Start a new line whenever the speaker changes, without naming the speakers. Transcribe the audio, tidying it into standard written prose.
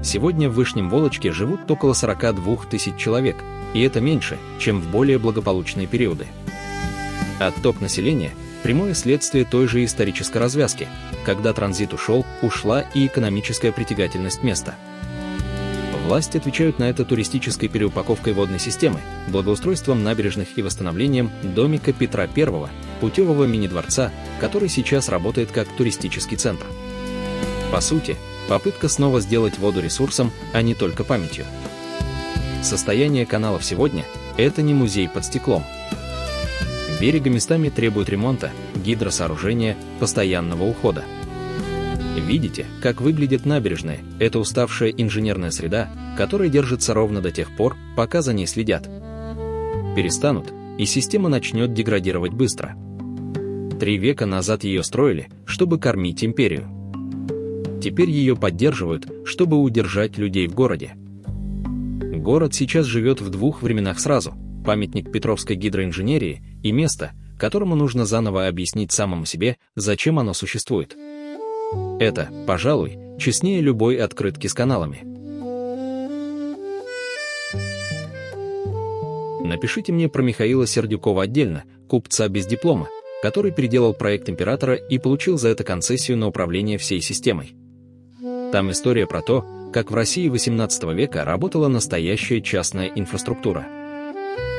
Сегодня в Вышнем Волочке живут около 42 тысяч человек, и это меньше, чем в более благополучные периоды. Отток населения – прямое следствие той же исторической развязки, когда транзит ушла и экономическая притягательность места. Власти отвечают на это туристической переупаковкой водной системы, благоустройством набережных и восстановлением домика Петра I, путевого мини-дворца, который сейчас работает как туристический центр. По сути, попытка снова сделать воду ресурсом, а не только памятью. Состояние каналов сегодня – это не музей под стеклом. Берега местами требуют ремонта, гидросооружения, постоянного ухода. Видите, как выглядят набережные? Это уставшая инженерная среда, которая держится ровно до тех пор, пока за ней следят. Перестанут, и система начнет деградировать быстро. 3 века назад ее строили, чтобы кормить империю. Теперь ее поддерживают, чтобы удержать людей в городе. Город сейчас живет в 2 временах сразу: памятник петровской гидроинженерии и место, которому нужно заново объяснить самому себе, зачем оно существует. Это, пожалуй, честнее любой открытки с каналами. Напишите мне про Михаила Сердюкова отдельно, купца без диплома, который переделал проект императора и получил за это концессию на управление всей системой. Там история про то, как в России XVIII века работала настоящая частная инфраструктура.